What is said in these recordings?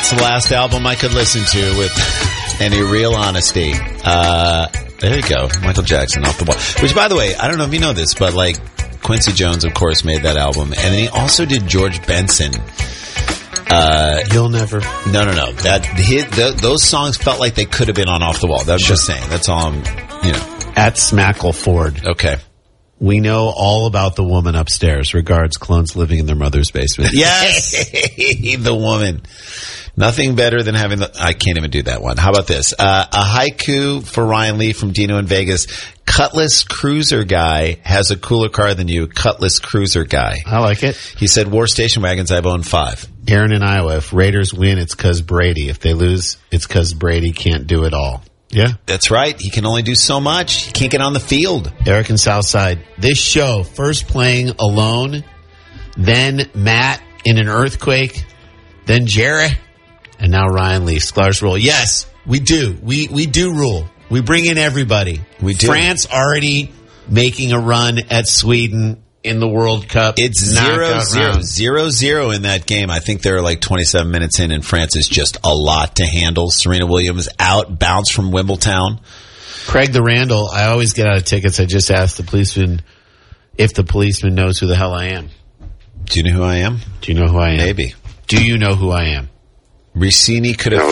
It's the last album I could listen to with any real honesty. There you go. Michael Jackson, Off the Wall. Which, by the way, I don't know if you know this, but like Quincy Jones, of course, made that album. And then he also did George Benson. You'll never. No. Those songs felt like they could have been on Off the Wall. That's just saying. That's all I'm, At Smackle Ford. Okay. We know all about the woman upstairs. Regards, clones living in their mother's basement. Yes! The woman. Nothing better than having I can't even do that one. How about this? A haiku for Ryan Lee from Dino in Vegas. Cutlass Cruiser Guy has a cooler car than you. Cutlass Cruiser Guy. I like it. He said, War Station Wagons, I've owned 5. Aaron in Iowa. If Raiders win, it's because Brady. If they lose, it's because Brady can't do it all. Yeah. That's right. He can only do so much. He can't get on the field. Eric in Southside. This show, first playing alone, then Matt in an earthquake, then Jerry, and now Ryan Lee. Sklar's rule. Yes, we do. We do rule. We bring in everybody. We do. France already making a run at Sweden in the World Cup. It's 0-0 in that game. I think they're like 27 minutes in, and France is just a lot to handle. Serena Williams out, bounced from Wimbledon. Craig the Randall, I always get out of tickets. I just asked the policeman if the policeman knows who the hell I am. Do you know who I am? Do you know who I am? Maybe. Do you know who I am? Rossini could have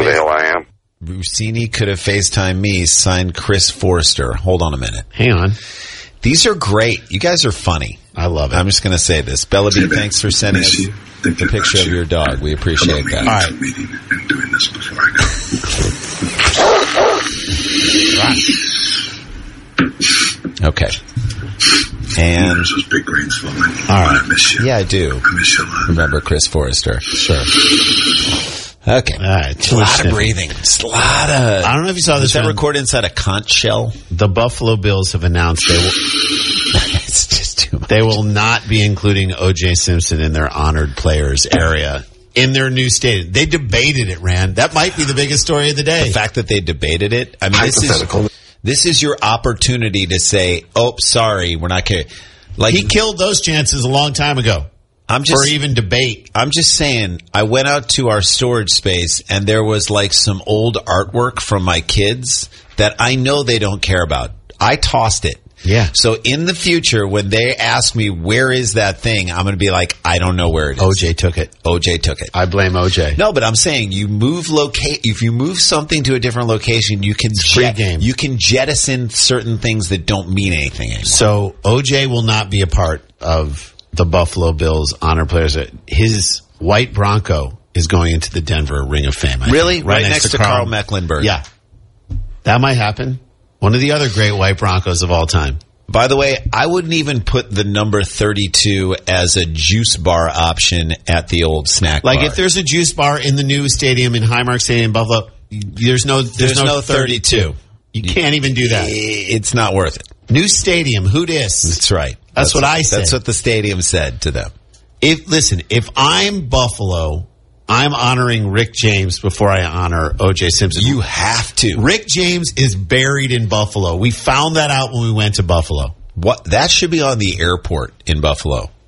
FaceTimed me, signed Chris Forrester. Hold on a minute. Hang on. These are great. You guys are funny. I love it. I'm just going to say this. Bella B, thanks for sending us the picture of your dog. We appreciate that. All right. Okay. And all right. Yeah, I do. Remember Chris Forrester. Sure. Okay. All right. A lot of breathing. Just a lot of... I don't know if you saw this. Was that recorded inside a conch shell? The Buffalo Bills have announced they will... It's just too much. They will not be including O.J. Simpson in their honored players area in their new stadium. They debated it, Rand. That might be the biggest story of the day. The fact that they debated it. I mean, this is your opportunity to say, "Oh, sorry, we're not caring." Like he killed those chances a long time ago. For even debate. I'm just saying, I went out to our storage space and there was like some old artwork from my kids that I know they don't care about. I tossed it. Yeah. So in the future, when they ask me, where is that thing? I'm going to be like, I don't know where it is. OJ took it. I blame OJ. No, but I'm saying if you move something to a different location, you can you can jettison certain things that don't mean anything anymore. So OJ will not be a part of the Buffalo Bills honor players. His white Bronco is going into the Denver Ring of Fame. Really? Right next to Carl Mecklenburg. Yeah. That might happen. One of the other great white Broncos of all time. By the way, I wouldn't even put the number 32 as a juice bar option at the old snack bar. Like if there's a juice bar in the new stadium in Highmark Stadium in Buffalo, there's no 32. You can't even do that. It's not worth it. New stadium, who dis? That's right. That's what I said. That's what the stadium said to them. If I'm Buffalo, I'm honoring Rick James before I honor O.J. Simpson. You have to. Rick James is buried in Buffalo. We found that out when we went to Buffalo. That should be on the airport in Buffalo.